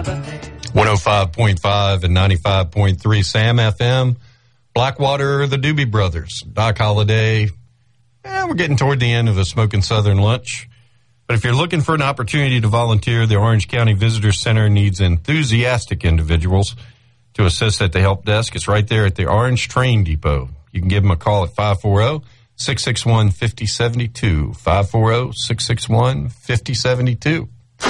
105.5 and 95.3 Sam FM. Blackwater, the Doobie Brothers, Doc Holliday. We're getting toward the end of a Smoking Southern lunch. But if you're looking for an opportunity to volunteer, the Orange County Visitor Center needs enthusiastic individuals to assist at the help desk. It's right there at the Orange Train Depot. You can give them a call at 540-661-5072. 540-661-5072.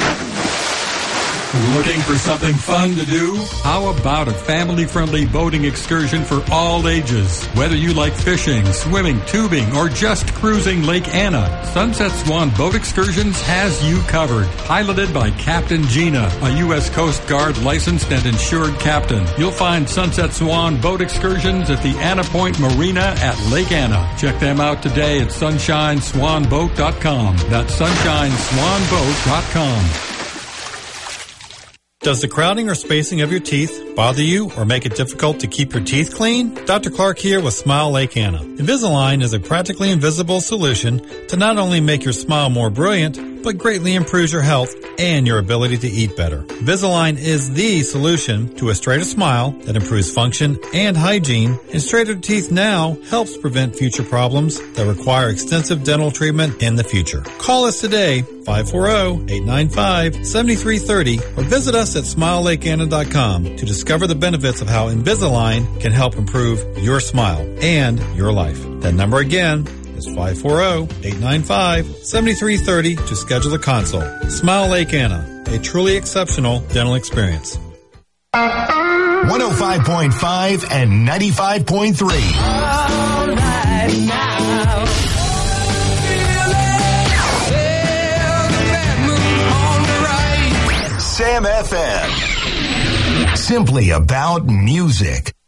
Looking for something fun to do? How about a family-friendly boating excursion for all ages? Whether you like fishing, swimming, tubing, or just cruising Lake Anna, Sunset Swan Boat Excursions has you covered. Piloted by Captain Gina, a U.S. Coast Guard licensed and insured captain. You'll find Sunset Swan Boat Excursions at the Anna Point Marina at Lake Anna. Check them out today at sunshineswanboat.com. That's sunshineswanboat.com. Does the crowding or spacing of your teeth bother you or make it difficult to keep your teeth clean? Dr. Clark here with Smile Lake Anna. Invisalign is a practically invisible solution to not only make your smile more brilliant, but greatly improves your health and your ability to eat better. Invisalign is the solution to a straighter smile that improves function and hygiene, and straighter teeth now helps prevent future problems that require extensive dental treatment in the future. Call us today, 540-895-7330, or visit us at SmileLakeAnna.com to discover the benefits of how Invisalign can help improve your smile and your life. That number again is 540-895-7330 to schedule a consult. Smile Lake Anna, a truly exceptional dental experience. 105.5 and 95.3. All right now. Sam FM. Simply about music.